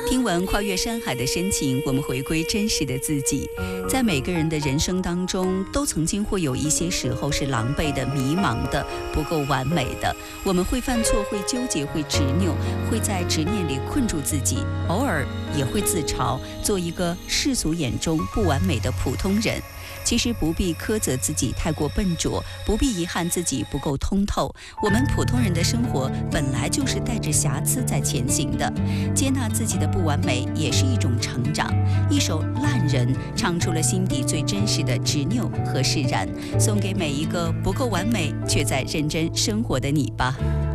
听闻跨越山海的深情，我们回归真实的自己。在每个人的人生当中，都曾经会有一些时候是狼狈的、迷茫的、不够完美的。我们会犯错，会纠结，会执拗，会在执念里困住自己，偶尔也会自嘲，做一个世俗眼中不完美的普通人。其实不必苛责自己太过笨拙，不必遗憾自己不够通透。我们普通人的生活本来就是带着瑕疵在前行的，接纳自己的不完美也是一种成长。一首《烂人》唱出了心底最真实的执拗和释然，送给每一个不够完美却在认真生活的你吧。